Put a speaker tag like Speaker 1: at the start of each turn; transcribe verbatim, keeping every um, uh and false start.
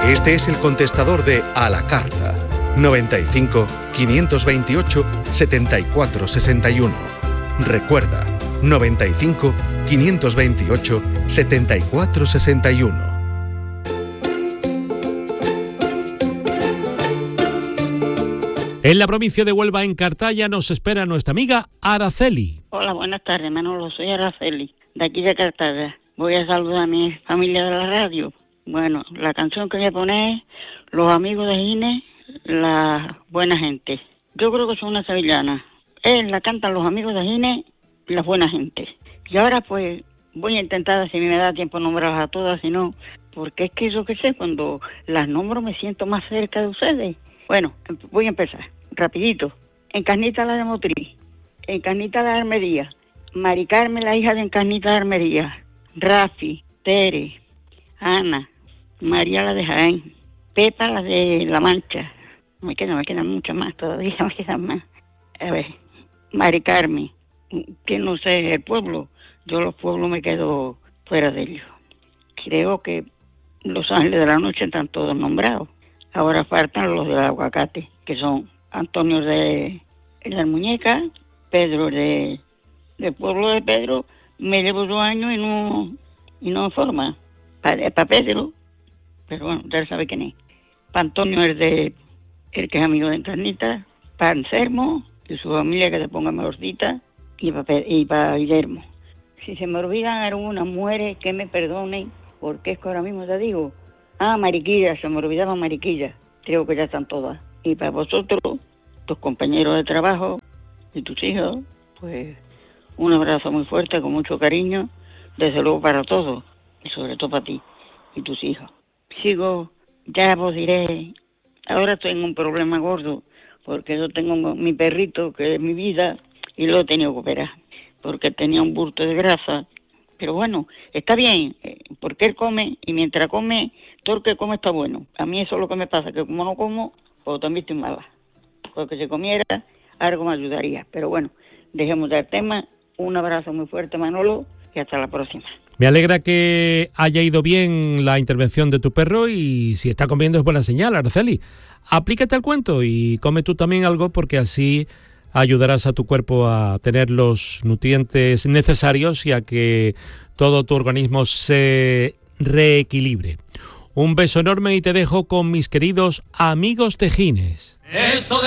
Speaker 1: Este es el contestador de A la Carta. noventa y cinco, quinientos veintiocho, setenta y cuatro sesenta y uno. Recuerda, noventa y cinco, quinientos veintiocho, setenta y cuatro sesenta y uno.
Speaker 2: En la provincia de Huelva, en Cartaya, nos espera nuestra amiga Araceli.
Speaker 3: Hola, buenas tardes, Manolo. Soy Araceli, de aquí de Cartaya. Voy a saludar a mi familia de la radio. Bueno, la canción que voy a poner es Los Amigos de Gine, La Buena Gente. Yo creo que son una sevillana. Él la cantan Los Amigos de Gine, La Buena Gente. Y ahora pues voy a intentar, si me da tiempo, nombrarlas a todas, si no, porque es que yo qué sé, cuando las nombro me siento más cerca de ustedes. Bueno, voy a empezar, rapidito. Encarnita la de Motriz, Encarnita la de Armería, Mari Carmen, la hija de Encarnita de Armería, Rafi, Tere, Ana, María la de Jaén, Pepa la de La Mancha. Me quedan, me quedan muchas más todavía, me quedan más. A ver, Mari Carmen, que no sé, el pueblo, yo los pueblos me quedo fuera de ellos. Creo que Los Ángeles de la Noche están todos nombrados. Ahora faltan los del Aguacate, que son Antonio de la Muñeca, Pedro de del pueblo de Pedro. Me llevo dos años y no y no forma. Para, para Pedro, pero bueno, ya sabe quién es. Para Antonio es de el que es amigo de Encarnita, para Anselmo y su familia, que te ponga mejorcita, y para, y para Guillermo. Si se me olvidan algunas mujeres, que me perdonen, porque es que ahora mismo te digo. Ah, Mariquilla, se me olvidaba Mariquilla. Creo que ya están todas. Y para vosotros, tus compañeros de trabajo y tus hijos, pues un abrazo muy fuerte, con mucho cariño, desde luego para todos, y sobre todo para ti y tus hijos. Sigo, ya vos diré, ahora tengo un problema gordo, porque yo tengo mi perrito, que es mi vida, y lo he tenido que operar, porque tenía un bulto de grasa. Pero bueno, está bien, porque él come, y mientras come, todo lo que come está bueno. A mí eso es lo que me pasa, que como no como, pues también estoy mala. Porque si comiera, algo me ayudaría. Pero bueno, dejemos del tema. Un abrazo muy fuerte, Manolo, y hasta la próxima.
Speaker 2: Me alegra que haya ido bien la intervención de tu perro, y si está comiendo es buena señal, Araceli. Aplícate al cuento y come tú también algo, porque así ayudarás a tu cuerpo a tener los nutrientes necesarios y a que todo tu organismo se reequilibre. Un beso enorme y te dejo con mis queridos amigos tejines. Eso de